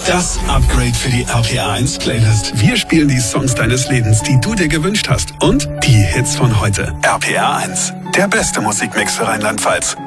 Das Upgrade für die RPA 1 Playlist. Wir spielen die Songs deines Lebens, die du dir gewünscht hast. Und die Hits von heute. RPA 1. Der beste Musikmix für Rheinland-Pfalz.